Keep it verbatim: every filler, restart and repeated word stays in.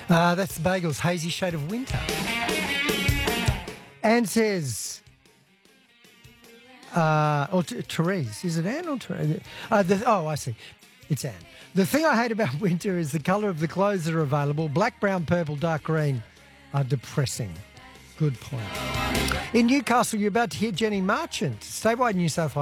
Uh, that's the Bagels, Hazy Shade of Winter. Anne says, uh, or T- Therese, is it Anne or Therese? Uh, the, oh, I see. It's Anne. The thing I hate about winter is the colour of the clothes that are available. Black, brown, purple, dark green are depressing. Good point. In Newcastle, you're about to hear Jenny Marchant. Statewide New South Wales.